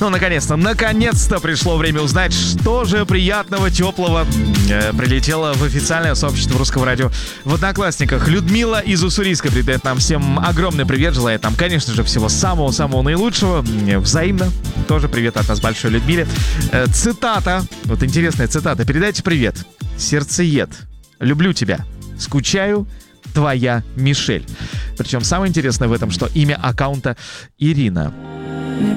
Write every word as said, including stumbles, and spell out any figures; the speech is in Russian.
Ну, наконец-то, наконец-то пришло время узнать, что же приятного, теплого э, прилетело в официальное сообщество Русского радио в Одноклассниках. Людмила из Уссурийска передает нам всем огромный привет, желает нам, конечно же, всего самого-самого наилучшего. Взаимно. Тоже привет от нас большой Людмиле. Э, цитата, вот интересная цитата. Передайте привет. Сердцеед. Люблю тебя. Скучаю. Твоя Мишель. Причем самое интересное в этом, что имя аккаунта Ирина. Мне